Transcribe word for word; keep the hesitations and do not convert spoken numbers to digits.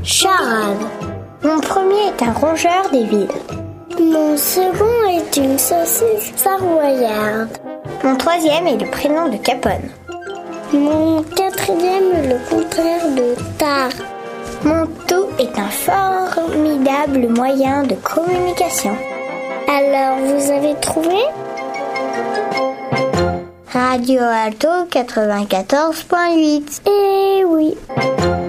Charade. Mon premier est un rongeur des villes. Mon second est une saucisse savoyarde. Mon troisième est le prénom de Capone. Mon quatrième est le contraire de tard. Mon tout est un formidable moyen de communication. Alors, vous avez trouvé ? Radio Alto quatre-vingt-quatorze point huit. Eh oui.